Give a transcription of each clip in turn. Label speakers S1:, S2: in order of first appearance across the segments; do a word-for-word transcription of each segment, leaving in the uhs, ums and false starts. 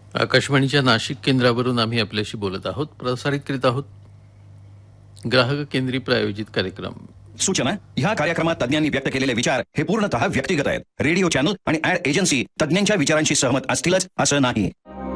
S1: आकाशवाणीच्या नाशिक केंद्रावरून आम्ही आपल्याशी बोलत आहोत. प्रसारित करीत आहोत ग्राहक केंद्री प्रायोजित कार्यक्रम.
S2: सूचना: ह्या कार्यक्रमात तज्ञांनी व्यक्त केलेले विचार हे पूर्णतः व्यक्तिगत आहेत. रेडिओ चॅनल आणि ऍड एजन्सी तज्ञांच्या विचारांशी सहमत असतीलच असं नाही.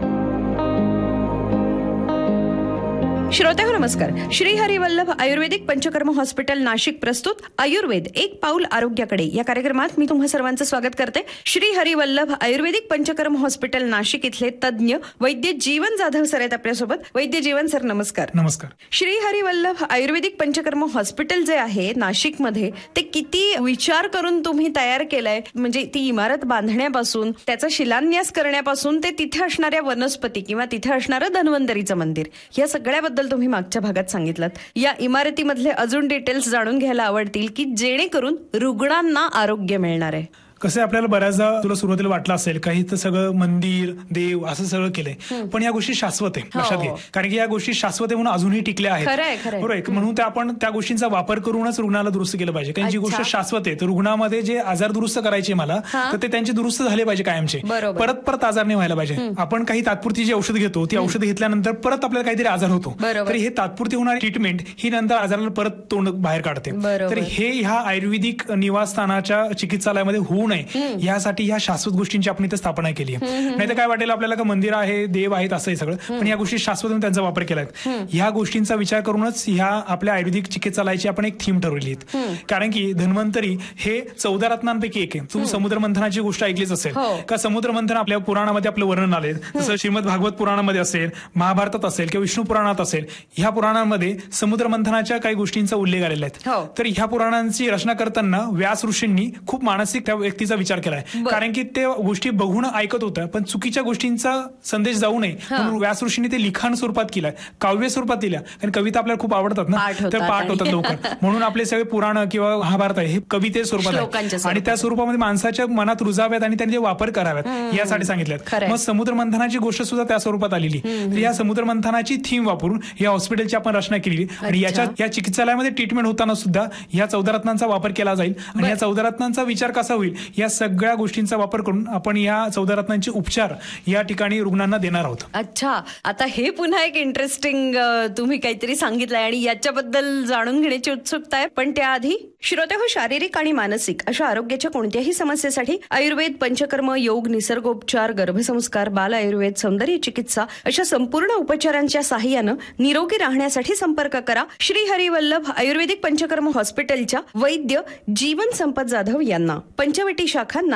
S3: श्रोतेहो नमस्कार. श्री हरिवल्लभ आयुर्वेदिक पंचकर्म हॉस्पिटल नाशिक प्रस्तुत आयुर्वेद एक पाऊल आरोग्याकडे या कार्यक्रमात मी तुम्हा सर्वांचं स्वागत करते. श्री हरिवल्लभ आयुर्वेदिक पंचकर्म हॉस्पिटल नाशिक इथले तज्ञ वैद्य जीवन जाधव सर आहेत आपल्यासोबत. वैद्य जीवन सर नमस्कार.
S4: नमस्कार.
S3: श्री हरिवल्लभ आयुर्वेदिक पंचकर्म हॉस्पिटल जे आहे नाशिक मध्ये ते किती विचार करून तुम्ही तयार केलंय, म्हणजे ती इमारत बांधण्यापासून त्याचा शिलान्यास करण्यापासून ते तिथे असणाऱ्या वनस्पती किंवा तिथे असणारं धन्वंतरीचं मंदिर या सगळ्याबद्दल तुम्ही मागच्या भागात सांगितलं. या इमारतीमधले अजून डिटेल्स जाणून घ्यायला आवडतील की जेणेकरून रुग्णांना आरोग्य मिळणार आहे.
S4: कसं आपल्याला बऱ्याचदा तुला सुरुवातीला वाटलं असेल काही तर सगळं मंदिर देव असं सगळं केलंय, पण या गोष्टी शाश्वत आहे लक्षात घे. कारण की या गोष्टी शाश्वत आहे म्हणून अजूनही टिकल्या आहेत. बरोबर. म्हणून त्या आपण त्या गोष्टींचा वापर करूनच रुग्णाला दुरुस्त केलं पाहिजे. कारण जी गोष्ट शाश्वत आहे तर रुग्णामध्ये जे आजार दुरुस्त करायचे मला तर ते त्यांचे दुरुस्त झाले पाहिजे कायमचे. परत परत आजार नाही व्हायला पाहिजे. आपण काही तात्पुरती जी औषध घेतो ती औषध घेतल्यानंतर परत आपल्याला काहीतरी आजार होतो, तर हे तात्पुरती होणारी ट्रीटमेंट ही नंतर आजाराला परत तोंड बाहेर काढते. तर हे ह्या आयुर्वेदिक निवासस्थानाच्या चिकित्सालयामध्ये होऊ नये यासाठी ह्या शाश्वत गोष्टींची आपण इथे स्थापना केली आहे. नाही तर काय वाटेल आपल्याला का मंदिर आहे देव आहेत असं सगळं, पण या गोष्टी शाश्वत म्हणून त्यांचा वापर केलाय. ह्या गोष्टींचा विचार करूनच ह्या आपल्या आयुर्वेदिक चिकित्सालयाची आपण एक थीम ठरवली आहे. कारण की धन्वंतरी हे चौदा रत्नांपैकी एक आहे. तू समुद्र मंथनाची गोष्ट ऐकलीच असेल का? समुद्र मंथन आपल्या पुराणामध्ये आपलं वर्णन आले, जसं श्रीमद भागवत पुराणामध्ये असेल, महाभारतात असेल किंवा विष्णू पुराणात असेल, ह्या पुराणांमध्ये समुद्र मंथनाच्या काही गोष्टींचा उल्लेख आलेला आहे. तर ह्या पुराणांची रचना करताना व्यास ऋषींनी खूप मानसिक त्या व्यक्तीचा विचार केलाय. कारण की ते गोष्टी बघून ऐकत होत्या पण चुकीच्या गोष्टींचा संदेश जाऊ नये म्हणून व्यास ऋषींनी ते लिखाण स्वरूपात केलाय, काव्य स्वरूपात दिल्या. कारण कविता आपल्याला खूप आवडतात ना, तर पाठ होतात लवकर म्हणून आपले सगळे पुराण किंवा महाभारत आहे हे कविते स्वरूपात आहे आणि त्या स्वरूपामध्ये माणसाच्या मनात रुजाव्यात आणि त्यांचे वापर कराव्यात यासाठी सांगितल्यात. मग समुद्र मंथनाची गोष्ट सुद्धा त्या स्वरूपात आलेली. तर या समुद्र मंथनाची थीम वापरून या हॉस्पिटलची आपण रचना केली आणि याच्या या चिकित्सालयामध्ये ट्रीटमेंट होताना सुद्धा या चौदा रत्नांचा वापर केला जाईल. आणि या चौदा रत्नांचा विचार कसा होईल या सगळ्या गोष्टींचा वापर करून आपण या चौदा रत्नांचे उपचार या ठिकाणी रुग्णांना देणार आहोत.
S3: अच्छा, आता हे पुन्हा एक इंटरेस्टिंग तुम्ही काहीतरी सांगितलंय आणि याच्याबद्दल जाणून घेण्याची उत्सुकता आहे. पण त्याआधी श्रोतेहो, शारीरिक आणि मानसिक अशा आरोग्याच्या कोणत्याही समस्येसाठी आयुर्वेद, पंचकर्म, योग, निसर्गोपचार, गर्भसंस्कार, बाल आयुर्वेद, सौंदर्य चिकित्सा अशा संपूर्ण उपचारांच्या साहाय्यानं निरोगी राहण्यासाठी संपर्क करा श्री हरिवल्लभ आयुर्वेदिक पंचकर्म हॉस्पिटलच्या वैद्य जीवन संपत जाधव यांना. पंचवटी शाखा